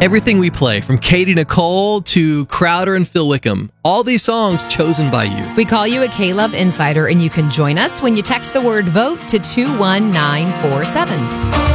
Everything we play, from Katie Nicole to Crowder and Phil Wickham, all these songs chosen by you. We call you a K-Love Insider, and you can join us when you text the word VOTE to 21947.